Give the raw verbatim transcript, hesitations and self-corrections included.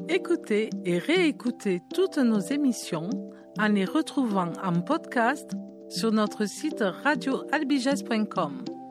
Écoutez et réécoutez toutes nos émissions en les retrouvant en podcast sur notre site radio albiges point com.